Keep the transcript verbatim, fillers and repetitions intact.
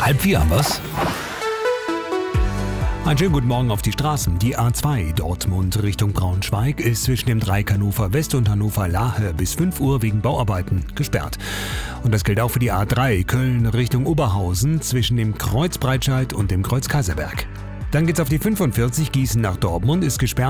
Halb vier haben wir's. Einen schönen guten Morgen auf die Straßen. Die A zwei Dortmund Richtung Braunschweig ist zwischen dem Dreieck Hannover West und Hannover Lahe bis fünf Uhr wegen Bauarbeiten gesperrt. Und das gilt auch für die A drei Köln Richtung Oberhausen zwischen dem Kreuz Breitscheid und dem Kreuz Kaiserberg. Dann geht's auf die fünfundvierzig Gießen nach Dortmund, ist gesperrt.